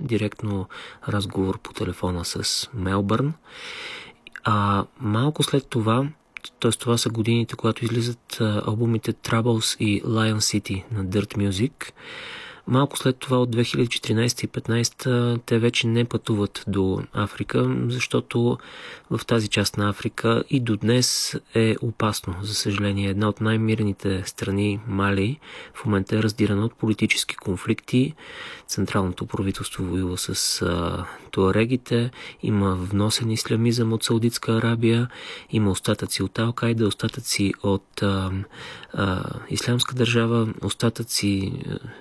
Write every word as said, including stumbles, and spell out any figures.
директно разговор по телефона с Мелбърн. А малко след това, т.е. това са годините, когато излизат албумите Troubles и Lion City на Dirt Music. Малко след това от две хиляди и четиринадесета и две хиляди и петнадесета те вече не пътуват до Африка, защото в тази част на Африка и до днес е опасно. За съжаление, една от най-мирните страни, Мали, в момента е раздирана от политически конфликти. Централното правителство воюва с а, туарегите, има вносен ислямизъм от Саудитска Арабия, има остатъци от Ал-Кайда, остатъци от а, а, Ислямска държава, остатъци